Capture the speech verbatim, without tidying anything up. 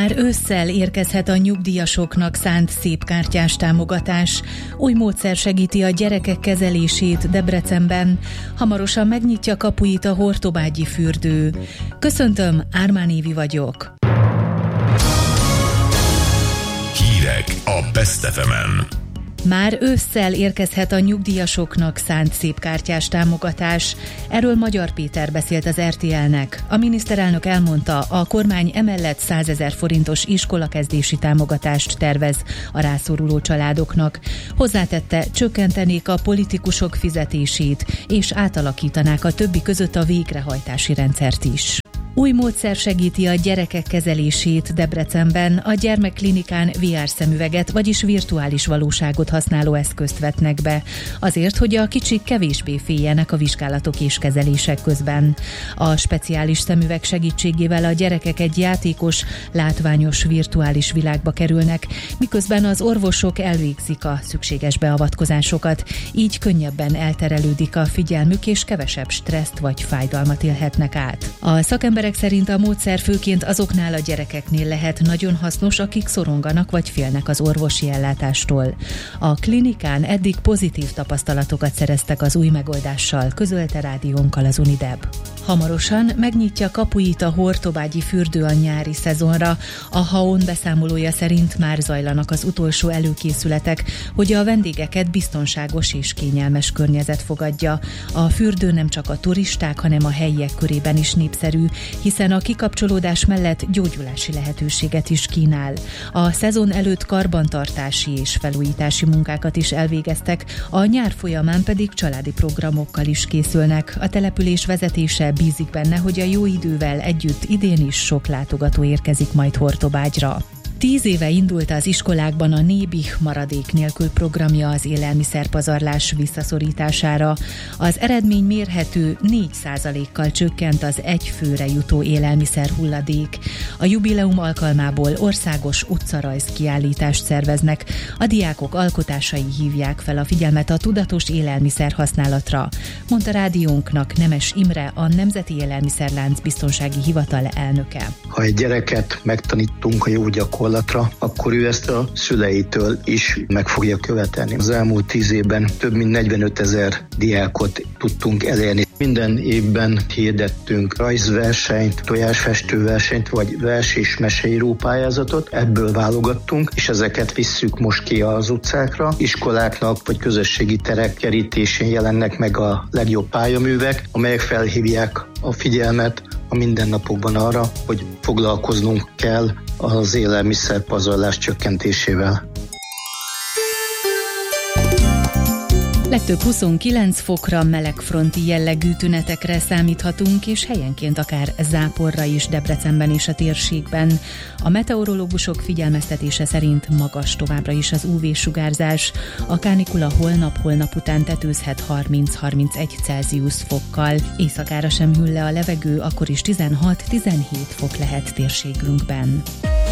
Már ősszel érkezhet a nyugdíjasoknak szánt szépkártyás támogatás. Új módszer segíti a gyerekek kezelését Debrecenben. Hamarosan megnyitja kapuit a Hortobágyi fürdő. Köszöntöm, Ármán Évi vagyok. Hírek a Best ef emen. Már ősszel érkezhet a nyugdíjasoknak szánt szépkártyás támogatás. Erről Magyar Péter beszélt az er té el-nek. A miniszterelnök elmondta, a kormány emellett százezer forintos iskolakezdési támogatást tervez a rászoruló családoknak. Hozzátette, csökkentenék a politikusok fizetését, és átalakítanák a többi között a végrehajtási rendszert is. Új módszer segíti a gyerekek kezelését Debrecenben. A gyermekklinikán vé er szemüveget, vagyis virtuális valóságot használó eszközt vetnek be, azért, hogy a kicsik kevésbé féljenek a vizsgálatok és kezelések közben. A speciális szemüveg segítségével a gyerekek egy játékos, látványos virtuális világba kerülnek, miközben az orvosok elvégzik a szükséges beavatkozásokat, így könnyebben elterelődik a figyelmük, és kevesebb stresszt vagy fájdalmat élhetnek át. A szakember szerint a módszer főként azoknál a gyerekeknél lehet nagyon hasznos, akik szoronganak vagy félnek az orvosi ellátástól. A klinikán eddig pozitív tapasztalatokat szereztek az új megoldással, közölte rádiónkkal az Unideb. Hamarosan megnyitja kapuit a Hortobágyi fürdő a nyári szezonra. A Haon beszámolója szerint már zajlanak az utolsó előkészületek, hogy a vendégeket biztonságos és kényelmes környezet fogadja. A fürdő nem csak a turisták, hanem a helyiek körében is népszerű, hiszen a kikapcsolódás mellett gyógyulási lehetőséget is kínál. A szezon előtt karbantartási és felújítási munkákat is elvégeztek, a nyár folyamán pedig családi programokkal is készülnek. A település vezetése bízik benne, hogy a jó idővel együtt idén is sok látogató érkezik majd Hortobágyra. Tíz éve indult az iskolákban a Nébih maradék nélkül programja az élelmiszerpazarlás visszaszorítására. Az eredmény mérhető, négy százalékkal csökkent az egy főre jutó élelmiszer hulladék. A jubileum alkalmából országos utcarajz kiállítást szerveznek. A diákok alkotásai hívják fel a figyelmet a tudatos élelmiszer használatra, mondta rádiónknak Nemes Imre, a Nemzeti Élelmiszerlánc Biztonsági Hivatal elnöke. Ha egy gyereket megtanítunk a jó gyakorlatra, akkor ő ezt a szüleitől is meg fogja követelni. Az elmúlt tíz évben több mint negyvenötezer diákot tudtunk elérni. Minden évben hirdettünk rajzversenyt, tojásfestőversenyt, vagy vers- és meseíró pályázatot. Ebből válogattunk, és ezeket visszük most ki az utcákra. Iskoláknak vagy közösségi terek kerítésén jelennek meg a legjobb pályaművek, amelyek felhívják a figyelmet a mindennapokban arra, hogy foglalkoznunk kell az élelmiszerpazarlás csökkentésével. Legtöbb huszonkilenc fokra, melegfronti jellegű tünetekre számíthatunk, és helyenként akár záporra is Debrecenben és a térségben. A meteorológusok figyelmeztetése szerint magas továbbra is az ú vé-sugárzás. A kánikula holnap-holnap után tetőzhet harminc-harmincegy Celsius fokkal. Éjszakára sem hűl le a levegő, akkor is tizenhat-tizenhét fok lehet térségünkben.